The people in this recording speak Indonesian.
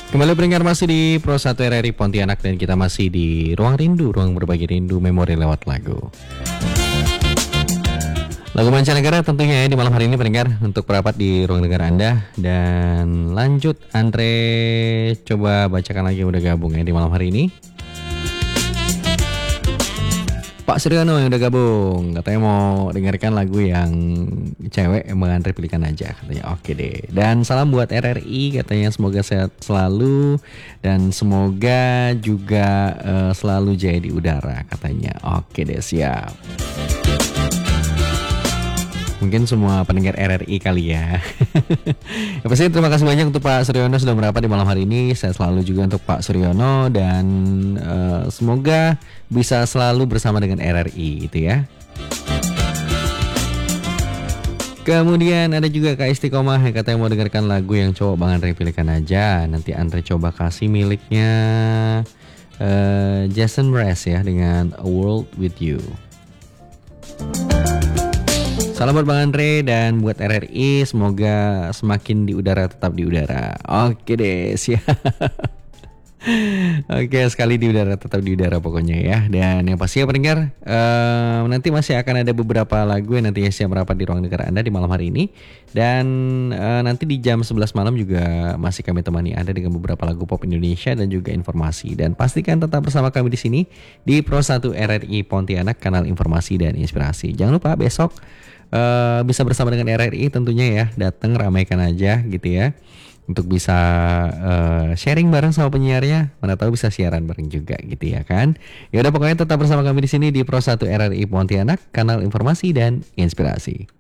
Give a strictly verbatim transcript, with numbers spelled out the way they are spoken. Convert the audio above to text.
Kembali pendengar masih di Pro satu R R I Pontianak dan kita masih di Ruang Rindu, ruang berbagi rindu memori lewat lagu. Lagu mancanegara tentunya ya di malam hari ini pendengar untuk perapat di ruang dengar Anda. Dan lanjut Andre, coba bacakan lagi yang udah gabung ya di malam hari ini. Pak Suryono yang udah gabung, katanya mau dengarkan lagu yang cewek yang Bang Andre pilihkan aja katanya. Oke deh. Dan salam buat R R I katanya, semoga sehat selalu dan semoga juga uh, selalu jaya di udara katanya. Oke deh, siap. Mungkin semua pendengar R R I kali ya. Ya pasti terima kasih banyak untuk Pak Suryono sudah merapat di malam hari ini. Saya selalu juga untuk Pak Suryono dan uh, semoga bisa selalu bersama dengan R R I itu ya. Kemudian ada juga Kak Istiqomah yang katanya mau dengarkan lagu yang cowok Bang Andre pilihkan aja. Nanti Andre coba kasih miliknya uh, Jason Mraz ya dengan A World With You. Salam buat Bang Andre dan buat R R I, semoga semakin di udara tetap di udara. Oke deh, siap. Oke, sekali di udara tetap di udara pokoknya ya. Dan yang pasti ya pendengar, uh, nanti masih akan ada beberapa lagu yang nantinya siap merapat di ruang dengar Anda di malam hari ini. Dan uh, nanti di jam sebelas malam juga masih kami temani Anda dengan beberapa lagu pop Indonesia dan juga informasi. Dan pastikan tetap bersama kami di sini di Pro satu R R I Pontianak, kanal informasi dan inspirasi. Jangan lupa besok Uh, bisa bersama dengan R R I tentunya ya, datang ramaikan aja gitu ya, untuk bisa uh, sharing bareng sama penyiarnya, mana tahu bisa siaran bareng juga gitu ya kan. Ya udah pokoknya tetap bersama kami di sini di Pro satu R R I Pontianak, kanal informasi dan inspirasi.